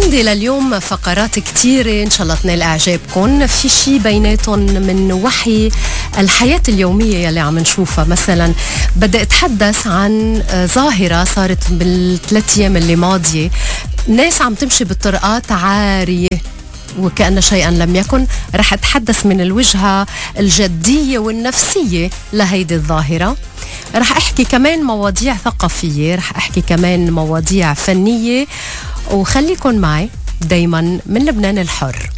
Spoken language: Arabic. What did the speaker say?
عندي لليوم فقرات كتيرة إن شاء الله تنال إعجابكم. في شي بيناتهم من وحي الحياة اليومية يلي عم نشوفها. مثلا بدي أتحدث عن ظاهرة صارت بالثلاث أيام اللي ماضية. ناس عم تمشي بالطرقات عارية وكأن شيئا لم يكن. رح أتحدث من الوجهة الجدية والنفسية لهيدي الظاهرة. رح أحكي كمان مواضيع ثقافية، رح أحكي كمان مواضيع فنية، وخليكن معي دايما من لبنان الحر.